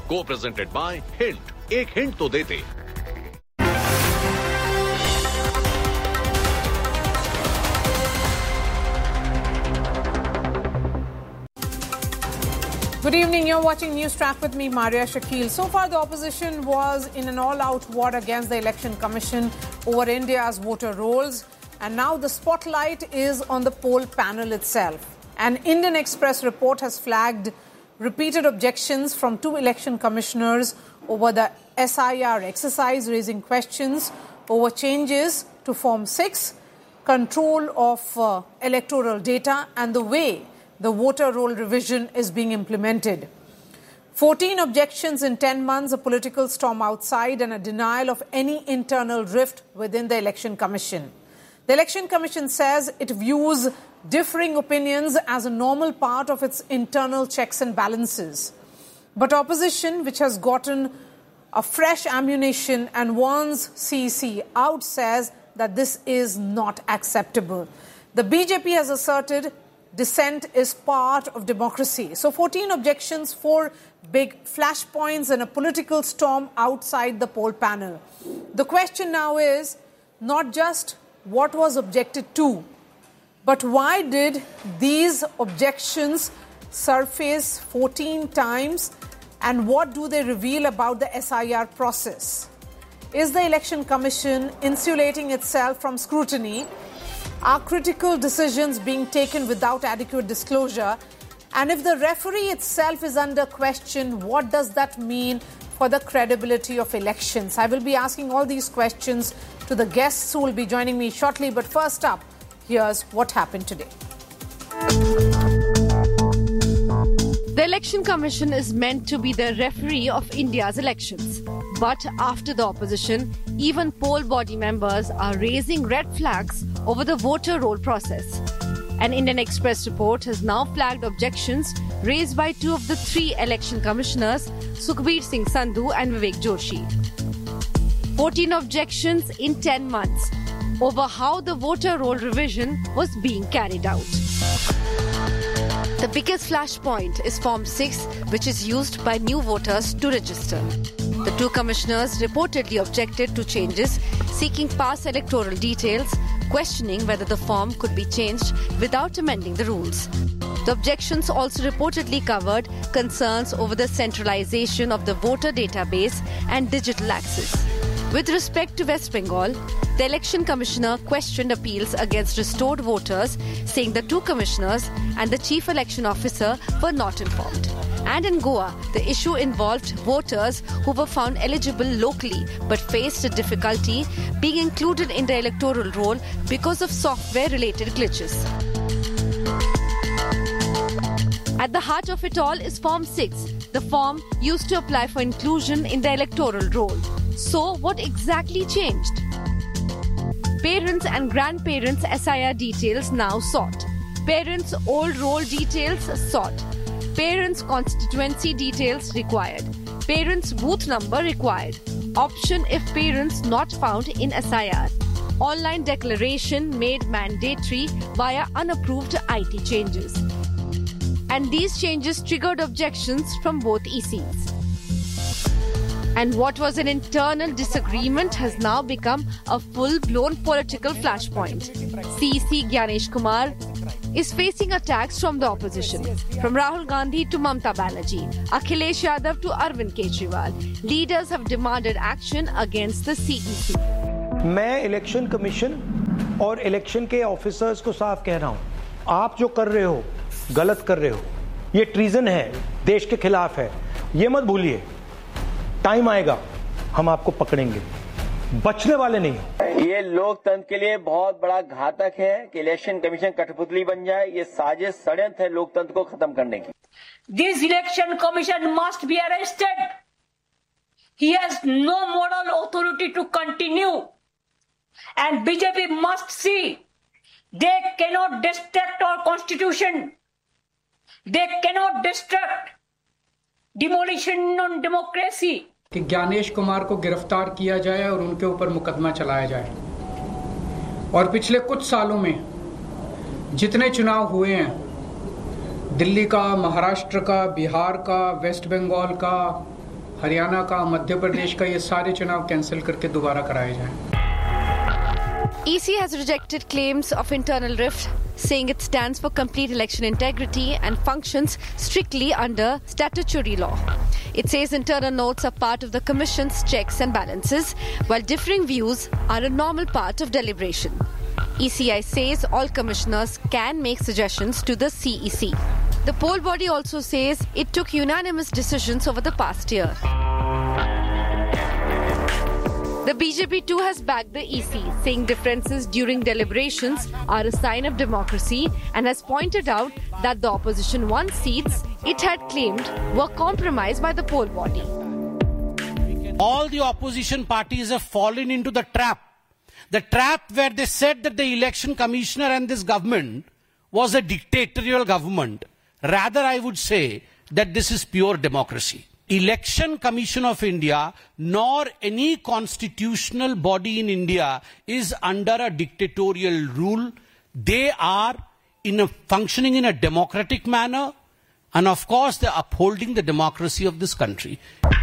Co-presented by Hint. एक hint तो देते। Good evening, you're watching News Track with me, Maria Shakil. So far, the opposition was in an all-out war against the Election Commission over India's voter rolls. And now the spotlight is on the poll panel itself. An Indian Express report has flagged repeated objections from two election commissioners over the SIR exercise, raising questions over changes to Form 6, control of electoral data, and the way the voter roll revision is being implemented. 14 objections in 10 months, a political storm outside, and a denial of any internal rift within the Election Commission. The Election Commission says it views differing opinions as a normal part of its internal checks and balances. But opposition, which has gotten a fresh ammunition and warns CEC out, says that this is not acceptable. The BJP has asserted dissent is part of democracy. So 14 objections, 4 big flashpoints, and a political storm outside the poll panel. The question now is not just what was objected to, but why did these objections surface 14 times, and what do they reveal about the SIR process? Is the Election Commission insulating itself from scrutiny? Are critical decisions being taken without adequate disclosure? And if the referee itself is under question, what does that mean for the credibility of elections? I will be asking all these questions to the guests who will be joining me shortly. But first up, here's what happened today. The Election Commission is meant to be the referee of India's elections. But after the opposition, even poll body members are raising red flags over the voter roll process. An Indian Express report has now flagged objections raised by 2 of the 3 election commissioners, Sukhbir Singh Sandhu and Vivek Joshi. 14 objections in 10 months over how the voter roll revision was being carried out. The biggest flashpoint is Form 6, which is used by new voters to register. The 2 commissioners reportedly objected to changes, seeking past electoral details, questioning whether the form could be changed without amending the rules. The objections also reportedly covered concerns over the centralization of the voter database and digital access. With respect to West Bengal, the Election Commissioner questioned appeals against restored voters, saying the 2 commissioners and the Chief Election Officer were not informed. And in Goa, the issue involved voters who were found eligible locally but faced a difficulty being included in the electoral roll because of software-related glitches. At the heart of it all is Form 6, the form used to apply for inclusion in the electoral roll. So, what exactly changed? Parents' and grandparents' SIR details now sought. Parents' old roll details sought. Parents' constituency details required. Parents' booth number required. Option if parents not found in SIR. Online declaration made mandatory via unapproved IT changes. And these changes triggered objections from both ECs. And what was an internal disagreement has now become a full-blown political flashpoint. CEC Gyanesh Kumar is facing attacks from the opposition, from Rahul Gandhi to Mamta Banerjee, Akhilesh Yadav to Arvind Kejriwal. Leaders have demanded action against the CEC. मैं election commission और election के officers को साफ कह रहा हूं, आप जो कर रहे हो गलत कर रहे हो, ये ट्रीजन है, देश के खिलाफ है, ये मत भूलिए। टाइम आएगा हम आपको पकड़ेंगे, बचने वाले नहीं। ये लोकतंत्र के लिए बहुत बड़ा घातक है कि इलेक्शन कमीशन कठपुतली बन जाए। ये साजिश षड्यंत्र है लोकतंत्र को खत्म करने की। This election commission must be arrested. He has no moral authority to continue, and BJP must see they cannot destruct our constitution. They cannot destruct demolition on democracy. कि ज्ञानेश कुमार को गिरफ्तार किया जाए और उनके ऊपर मुकदमा चलाया जाए। और पिछले कुछ सालों में जितने चुनाव हुए हैं, दिल्ली का, महाराष्ट्र का, बिहार का, वेस्ट बंगाल का, हरियाणा का, मध्य प्रदेश का, ये सारे चुनाव कैंसिल करके दोबारा कराए जाएं। EC has rejected claims of internal rift, saying it stands for complete election integrity and functions strictly under statutory law. It says internal notes are part of the Commission's checks and balances, while differing views are a normal part of deliberation. ECI says all commissioners can make suggestions to the CEC. The poll body also says it took unanimous decisions over the past year. The BJP too has backed the EC, saying differences during deliberations are a sign of democracy, and has pointed out that the opposition won seats it had claimed were compromised by the poll body. All the opposition parties have fallen into the trap where they said that the election commissioner and this government was a dictatorial government. Rather, I would say that this is pure democracy. Election Commission of India, nor any constitutional body in India is under a dictatorial rule. They are functioning in a democratic manner, and of course they are upholding the democracy of this country.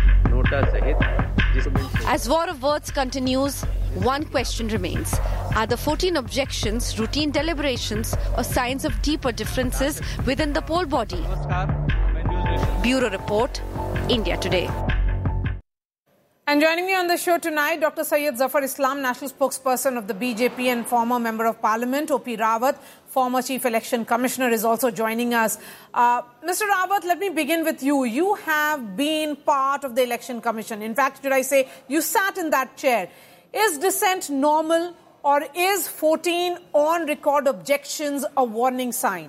As war of words continues, one question remains. Are the 14 objections routine deliberations or signs of deeper differences within the poll body? Bureau Report, India Today. And joining me on the show tonight, Dr. Syed Zafar Islam, National Spokesperson of the BJP and former Member of Parliament. O.P. Rawat, former Chief Election Commissioner, is also joining us. Mr. Rawat, let me begin with you. You have been part of the Election Commission. In fact, should I say, you sat in that chair. Is dissent normal, or is 14 on-record objections a warning sign?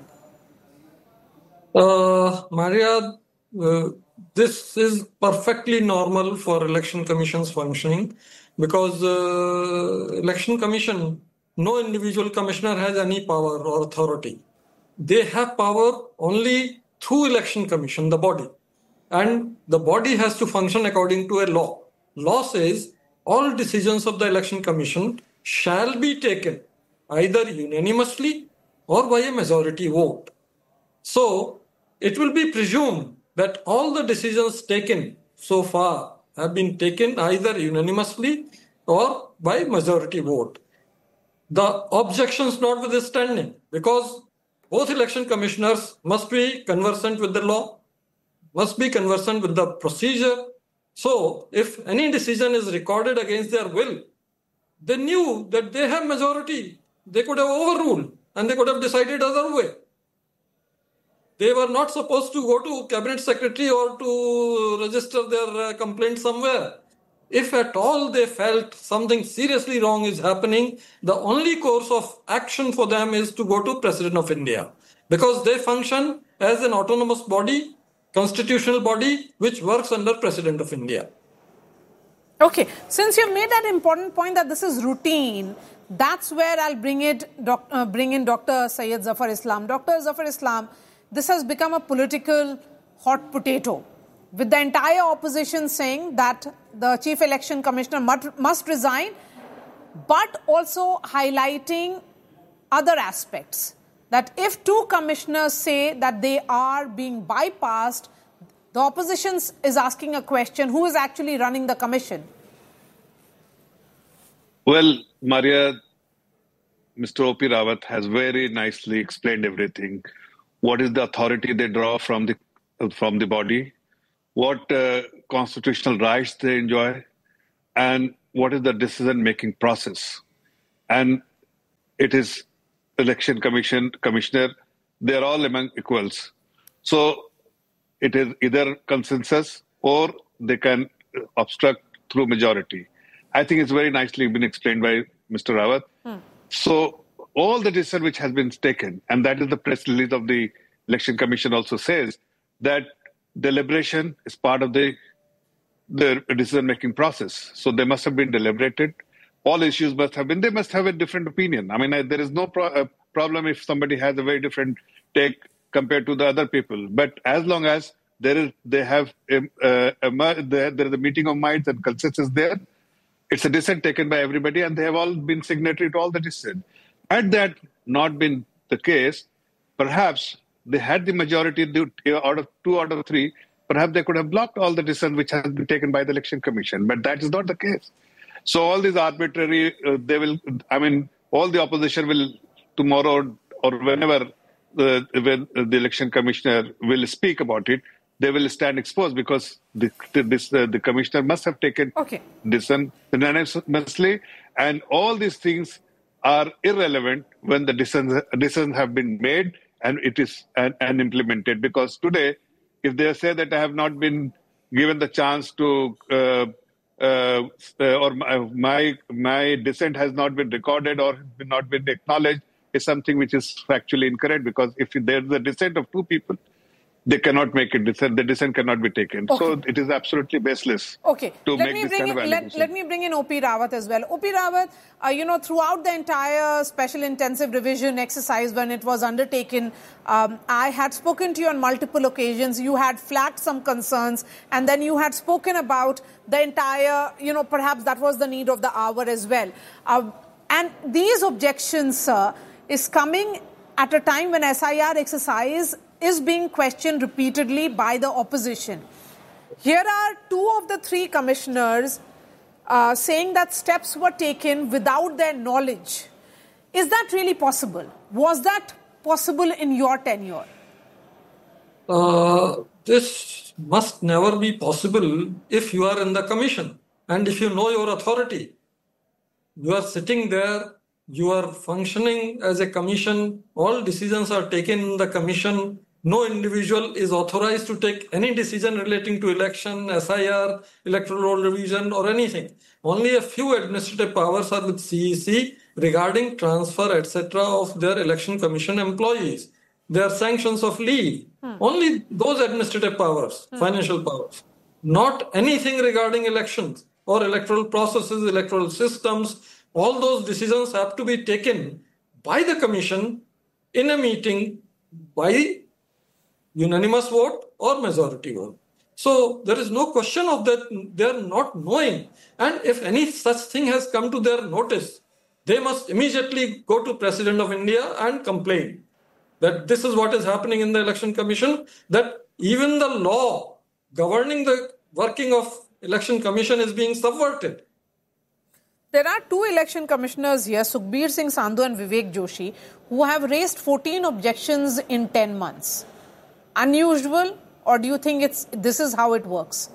Maria, this is perfectly normal for Election Commission's functioning, because Election Commission, no individual commissioner has any power or authority. They have power only through Election Commission, the body. And the body has to function according to a law. Law says all decisions of the Election Commission shall be taken either unanimously or by a majority vote. So, it will be presumed that all the decisions taken so far have been taken either unanimously or by majority vote. The objections notwithstanding, because both election commissioners must be conversant with the law, must be conversant with the procedure. So, if any decision is recorded against their will, they knew that they have majority. They could have overruled and they could have decided other way. They were not supposed to go to Cabinet Secretary or to register their complaint somewhere. If at all they felt something seriously wrong is happening, the only course of action for them is to go to President of India, because they function as an autonomous body, constitutional body, which works under President of India. Okay, since you've made that important point that this is routine, that's where I'll bring in Dr. Syed Zafar Islam. Dr. Zafar Islam, this has become a political hot potato, with the entire opposition saying that the Chief Election Commissioner must resign, but also highlighting other aspects. That if two commissioners say that they are being bypassed, the opposition is asking a question, who is actually running the commission? Well, Maria, Mr. O.P. Rawat has very nicely explained everything. What is the authority they draw from the body? What constitutional rights they enjoy? And what is the decision-making process? And it is election commissioner, they are all among equals. So it is either consensus or they can obstruct through majority. I think it's very nicely been explained by Mr. Rawat. So all the decision which has been taken, and that is the press release of the Election Commission also says, that deliberation is part of the decision-making process. So they must have been deliberated. All issues must have been, they must have a different opinion. I mean, there is no problem if somebody has a very different take compared to the other people. But as long as there is a meeting of minds and consensus there, it's a decision taken by everybody, and they have all been signatory to all that is said. Had that not been the case, perhaps they had the majority out of 2 out of 3, perhaps they could have blocked all the decisions which has been taken by the Election Commission. But that is not the case. So all these arbitrary, all the opposition will tomorrow or whenever when the Election Commissioner will speak about it, they will stand exposed because the commissioner must have taken decision unanimously, and all these things are irrelevant when the decisions have been made and it is and implemented. Because today, if they say that I have not been given the chance to or my dissent has not been recorded or not been acknowledged, is something which is factually incorrect. Because if there is a dissent of two people, they cannot make it. The dissent cannot be taken. Okay. So it is absolutely baseless. Okay. To make this kind of allegation. Let me bring in O.P. Rawat as well. O.P. Rawat, throughout the entire special intensive revision exercise when it was undertaken, I had spoken to you on multiple occasions. You had flagged some concerns, and then you had spoken about the entire, perhaps that was the need of the hour as well. And these objections, sir, is coming at a time when SIR exercise is being questioned repeatedly by the opposition. Here are two of the three commissioners saying that steps were taken without their knowledge. Is that really possible? Was that possible in your tenure? This must never be possible if you are in the commission and if you know your authority. You are sitting there, you are functioning as a commission, all decisions are taken in the commission. No individual is authorized to take any decision relating to election, SIR, electoral roll revision or anything. Only a few administrative powers are with CEC regarding transfer, etc. of their election commission employees. Their sanctions of leave. Only those administrative powers, financial powers. Not anything regarding elections or electoral processes, electoral systems. All those decisions have to be taken by the commission in a meeting by unanimous vote or majority vote. So there is no question of that they are not knowing. And if any such thing has come to their notice, they must immediately go to President of India and complain that this is what is happening in the Election Commission, that even the law governing the working of Election Commission is being subverted. There are two election commissioners here, Sukhbir Singh Sandhu and Vivek Joshi, who have raised 14 objections in 10 months. Unusual, or do you think this is how it works?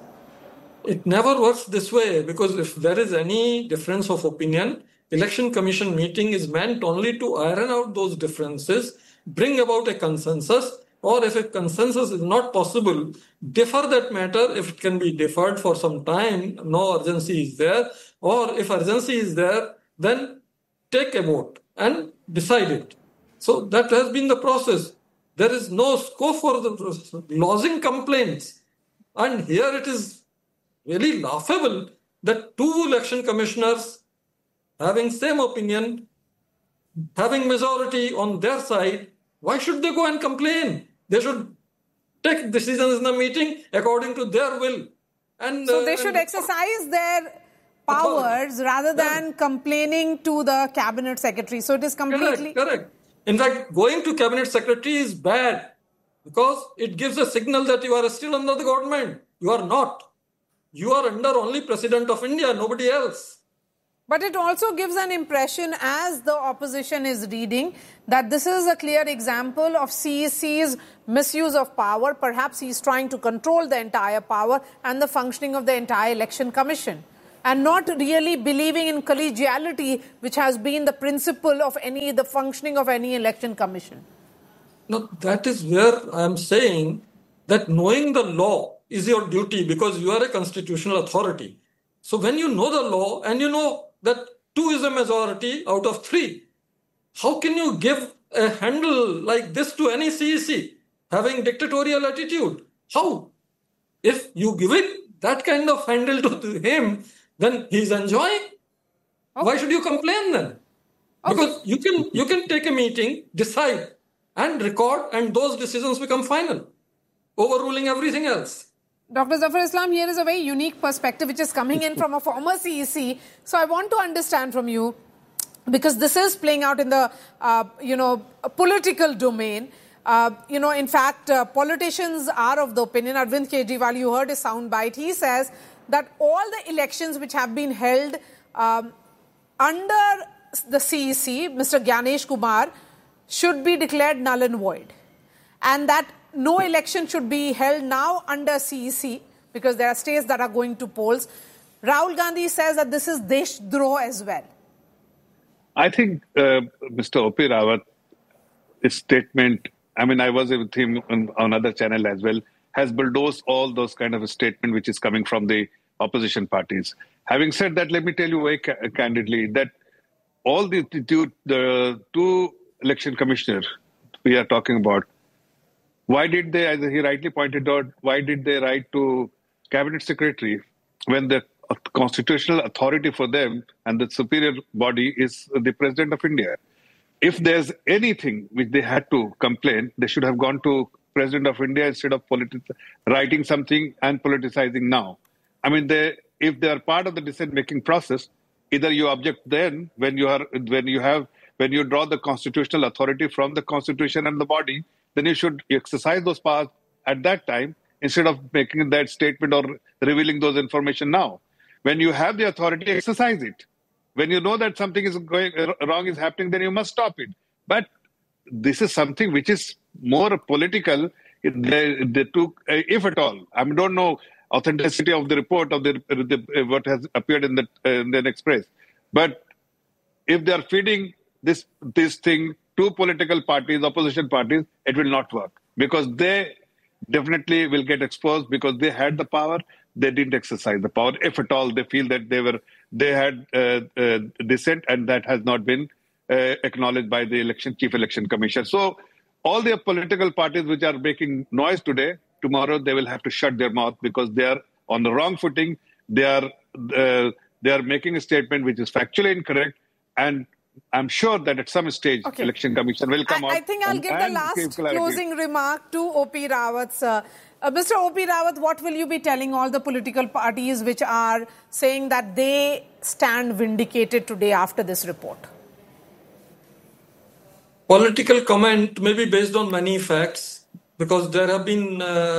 It never works this way, because if there is any difference of opinion, Election Commission meeting is meant only to iron out those differences, bring about a consensus, or if a consensus is not possible, defer that matter if it can be deferred for some time, no urgency is there, or if urgency is there, then take a vote and decide it. So that has been the process. There is no scope for the lodging complaints. And here it is really laughable that two election commissioners having same opinion, having majority on their side, why should they go and complain? They should take decisions in the meeting according to their will. And so they should exercise their powers rather than complaining to the cabinet secretary. So it is completely... Correct. In fact, going to cabinet secretary is bad because it gives a signal that you are still under the government. You are not. You are under only President of India, nobody else. But it also gives an impression, as the opposition is reading, that this is a clear example of CEC's misuse of power. Perhaps he's trying to control the entire power and the functioning of the entire election commission, and not really believing in collegiality, which has been the principle of the functioning of any election commission. No, that is where I am saying that knowing the law is your duty because you are a constitutional authority. So when you know the law and you know that 2 is a majority out of 3, how can you give a handle like this to any CEC having dictatorial attitude? How? If you give it that kind of handle to him, then he's enjoying. Okay. Why should you complain then? Okay. Because you can take a meeting, decide and record, and those decisions become final, overruling everything else. Dr. Zafar Islam, here is a very unique perspective which is coming in from a former CEC. So I want to understand from you, because this is playing out in the, political domain. In fact, politicians are of the opinion, Arvind Kejriwal, you heard his soundbite, he says that all the elections which have been held under the CEC, Mr. Gyanesh Kumar, should be declared null and void. And that no election should be held now under CEC because there are states that are going to polls. Rahul Gandhi says that this is Deshdroh as well. I think Mr. O.P. Rawat, his statement, I mean, I was with him on another channel as well, has bulldozed all those kind of a statement which is coming from the opposition parties. Having said that, let me tell you very candidly that all the two election commissioners we are talking about, why did they, as he rightly pointed out, why did they write to Cabinet Secretary when the constitutional authority for them and the superior body is the President of India? If there's anything which they had to complain, they should have gone to President of India instead of writing something and politicizing now. I mean, if they are part of the decision-making process, either you object then when you draw the constitutional authority from the Constitution and the body, then you should exercise those powers at that time instead of making that statement or revealing those information now. When you have the authority, exercise it. When you know that something is going wrong is happening, then you must stop it. But this is something which is more political. They took, if at all, I don't know authenticity of the report of what has appeared in the Indian Express. But if they are feeding this thing to political parties, opposition parties, it will not work because they definitely will get exposed because they had the power. They didn't exercise the power. If at all, they feel that they had dissent, and that has not been acknowledged by the Chief Election Commission. So all the political parties which are making noise today, tomorrow they will have to shut their mouth because they are on the wrong footing. They are making a statement which is factually incorrect, and I'm sure that at some stage, Election Commission will come out. I think I'll give the last closing remark to O.P. Rawat, sir. Mr. O.P. Rawat, what will you be telling all the political parties which are saying that they stand vindicated today after this report? Political comment may be based on many facts because there have been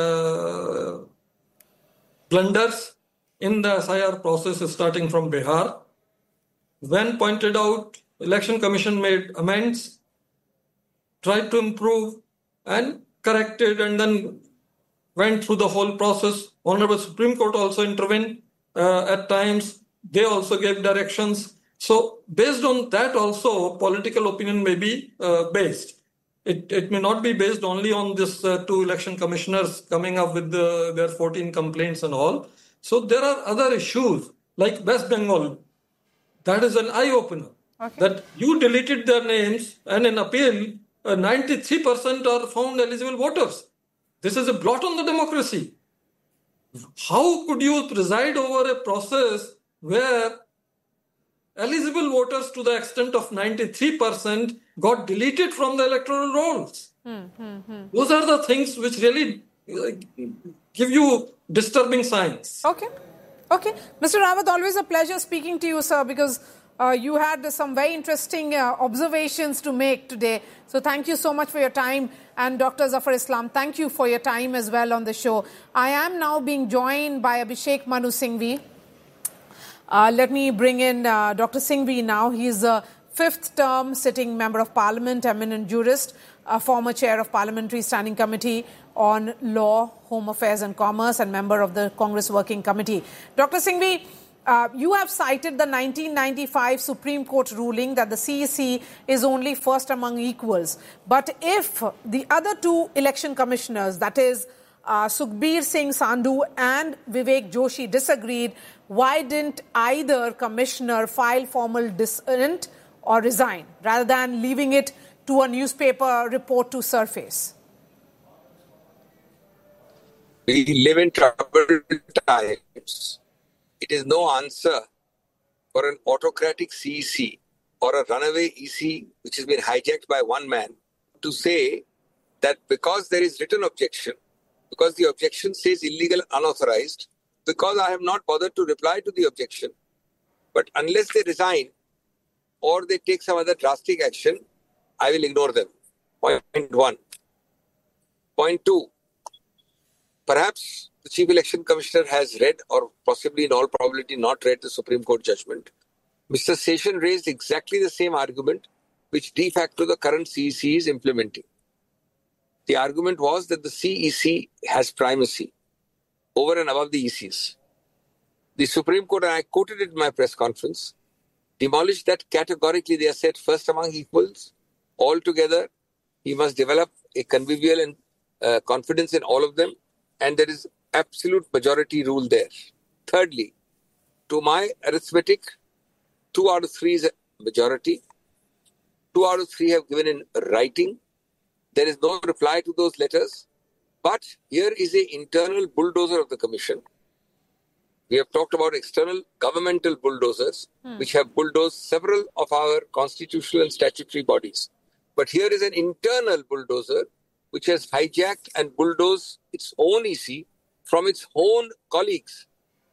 blunders in the SIR process starting from Bihar. When pointed out, Election Commission made amends, tried to improve and corrected, and then went through the whole process. Honorable Supreme Court also intervened at times. They also gave directions. So based on that also, political opinion may be based. It may not be based only on this two election commissioners coming up with their 14 complaints and all. So there are other issues like West Bengal. That is an eye-opener. That you deleted their names and in appeal, 93% are found eligible voters. This is a blot on the democracy. How could you preside over a process where eligible voters to the extent of 93% got deleted from the electoral rolls? Those are the things which really give you disturbing signs. Okay. Mr. Rawat, always a pleasure speaking to you, sir, because you had some very interesting observations to make today. So thank you so much for your time. And Dr. Zafar Islam, thank you for your time as well on the show. I am now being joined by Abhishek Manu Singhvi. Let me bring in Dr. Singhvi now. He's a fifth-term sitting member of parliament, eminent jurist, former chair of Parliamentary Standing Committee on Law, Home Affairs and Commerce, and member of the Congress Working Committee. Dr. Singhvi, you have cited the 1995 Supreme Court ruling that the CEC is only first among equals. But if the other two election commissioners, that is Sukhbir Singh Sandhu and Vivek Joshi, disagreed, why didn't either commissioner file formal dissent or resign rather than leaving it to a newspaper report to surface? We live in troubled times. It is no answer for an autocratic CEC or a runaway EC which has been hijacked by one man to say that because there is written objection, because the objection says illegal, unauthorized, because I have not bothered to reply to the objection, but unless they resign or they take some other drastic action, I will ignore them. Point one. Point 2, perhaps the Chief Election Commissioner has read, or possibly in all probability not read, the Supreme Court judgment. Mr. Session raised exactly the same argument which de facto the current CEC is implementing. The argument was that the CEC has primacy over and above the ECs. The Supreme Court, and I quoted it in my press conference, demolished that categorically. They are set first among equals. Altogether, he must develop a convivial and confidence in all of them, and there is absolute majority rule there. Thirdly, to my arithmetic, 2 out of 3 is a majority. 2 out of 3 have given in writing. There is no reply to those letters. But here is an internal bulldozer of the Commission. We have talked about external governmental bulldozers, which have bulldozed several of our constitutional and statutory bodies. But here is an internal bulldozer which has hijacked and bulldozed its own EC from its own colleagues.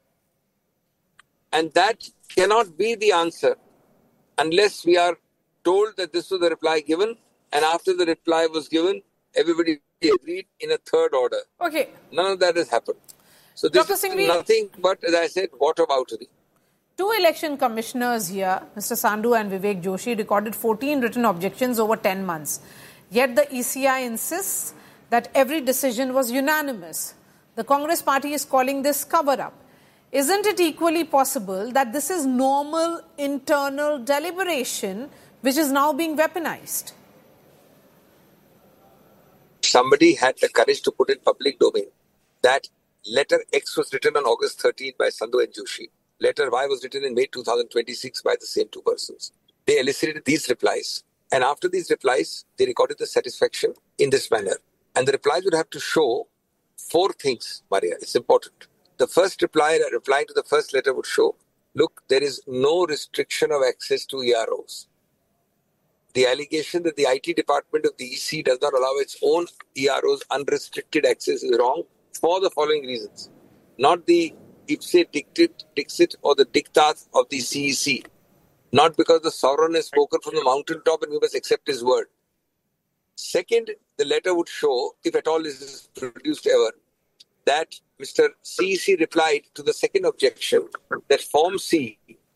And that cannot be the answer unless we are told that this was the reply given, and after the reply was given, everybody agreed in a third order. Okay. None of that has happened. So this is nothing but, as I said, whataboutery. 2 election commissioners here, Mr. Sandhu and Vivek Joshi, recorded 14 written objections over 10 months. Yet the ECI insists that every decision was unanimous. The Congress party is calling this cover-up. Isn't it equally possible that this is normal internal deliberation which is now being weaponized? Somebody had the courage to put in public domain that letter X was written on August 13 by Sandhu and Joshi. Letter Y was written in May 2026 by the same 2 persons. They elicited these replies. And after these replies, they recorded the satisfaction in this manner. And the replies would have to show 4 things, Maria. It's important. The first reply, replying to the first letter, would show, look, there is no restriction of access to EROs. The allegation that the IT department of the EC does not allow its own EROs unrestricted access is wrong for the following reasons. Not the ipse dixit or the diktat of the CEC. Not because the sovereign has spoken from the mountaintop and we must accept his word. Second, the letter would show, if at all this is produced ever, that Mr. CEC replied to the second objection that Form 6,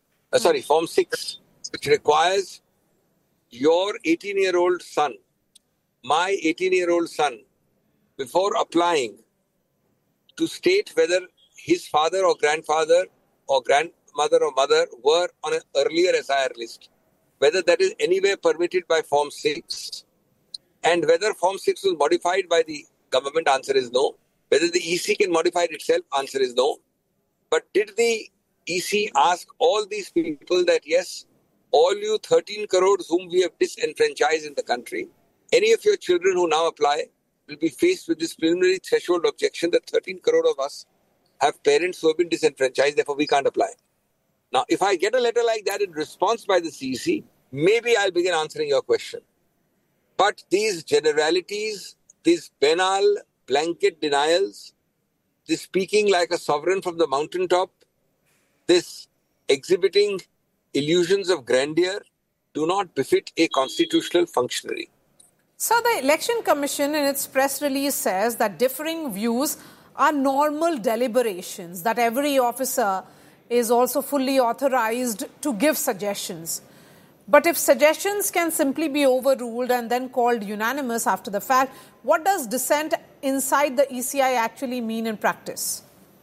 which requires your 18-year-old son, my 18-year-old son, before applying, to state whether his father or grandfather or grandmother or mother were on an earlier SIR list, whether that is anywhere permitted by Form 6, and whether Form 6 was modified by the government, answer is no. Whether the EC can modify it itself, answer is no. But did the EC ask all these people that, yes, all you 13 crores whom we have disenfranchised in the country, any of your children who now apply will be faced with this preliminary threshold objection that 13 crore of us have parents who have been disenfranchised, therefore we can't apply. Now, if I get a letter like that in response by the CEC, maybe I'll begin answering your question. But these generalities, these banal blanket denials, this speaking like a sovereign from the mountaintop, this exhibiting illusions of grandeur do not befit a constitutional functionary. So the Election Commission in its press release says that differing views are normal deliberations, that every officer is also fully authorized to give suggestions. But if suggestions can simply be overruled and then called unanimous after the fact, what does dissent inside the ECI actually mean in practice?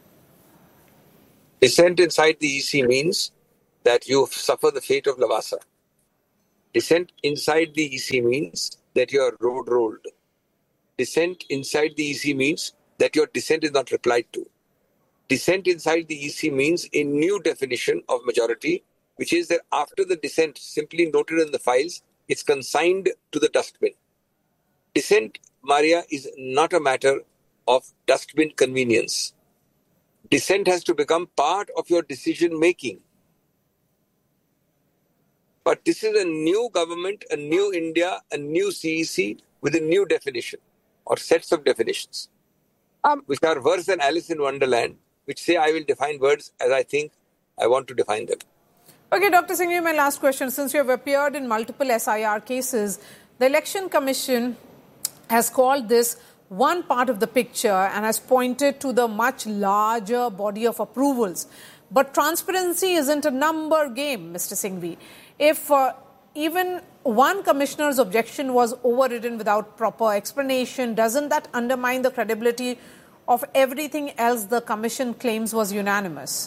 Dissent inside the EC means that you suffer the fate of Lavasa. Dissent inside the EC means that you are road rolled. Dissent inside the EC means that your dissent is not replied to. Dissent inside the EC means a new definition of majority, which is that after the dissent simply noted in the files, it's consigned to the dustbin. Dissent, Maria, is not a matter of dustbin convenience. Dissent has to become part of your decision making. But this is a new government, a new India, a new CEC with a new definition or sets of definitions, which are worse than Alice in Wonderland, which say I will define words as I think I want to define them. Okay, Dr. Singhvi, my last question. Since you have appeared in multiple SIR cases, the Election Commission has called this one part of the picture and has pointed to the much larger body of approvals. But transparency isn't a number game, Mr. Singhvi. If even one commissioner's objection was overridden without proper explanation, doesn't that undermine the credibility of everything else the commission claims was unanimous?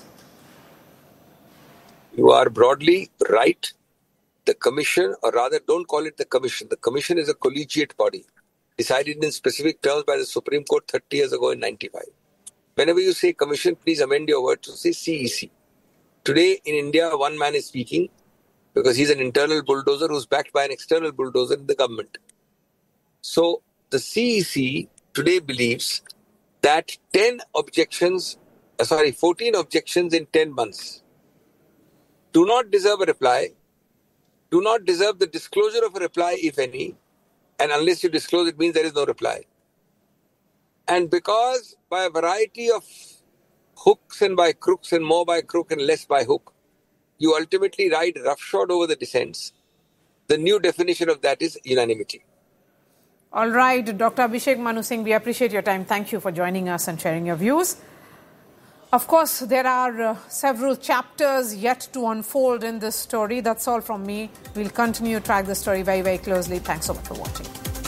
You are broadly right. The commission, or rather don't call it the commission is a collegiate body decided in specific terms by the Supreme Court 30 years ago in 95. Whenever you say commission, please amend your word to say CEC. Today in India, one man is speaking because he's an internal bulldozer who's backed by an external bulldozer in the government. So the CEC today believes that 14 objections in 10 months do not deserve a reply, do not deserve the disclosure of a reply, if any, and unless you disclose, it means there is no reply. And because by a variety of hooks and by crooks and more by crook and less by hook, you ultimately ride roughshod over the dissents, the new definition of that is unanimity. All right, Dr. Abhishek Manu Singh, we appreciate your time. Thank you for joining us and sharing your views. Of course, there are several chapters yet to unfold in this story. That's all from me. We'll continue to track the story very, very closely. Thanks so much for watching.